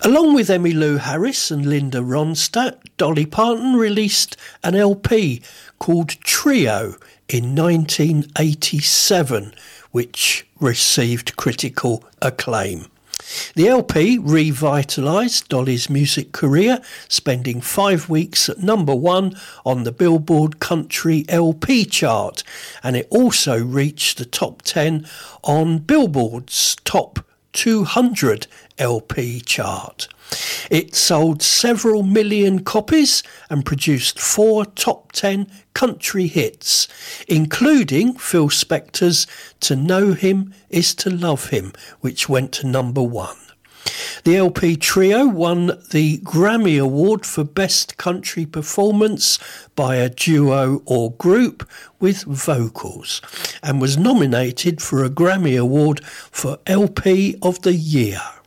Along with Emmylou Harris and Linda Ronstadt, Dolly Parton released an LP called Trio in 1987, which received critical acclaim. The LP revitalised Dolly's music career, spending 5 weeks at number 1 on the Billboard Country LP chart, and it also reached the top 10 on Billboard's Top 200 LP chart. It sold several million copies and produced 4 top 10 country hits, including Phil Spector's To Know Him Is to Love Him, which went to number 1. The LP Trio won the Grammy Award for Best Country Performance by a Duo or Group with Vocals, and was nominated for a Grammy Award for LP of the Year.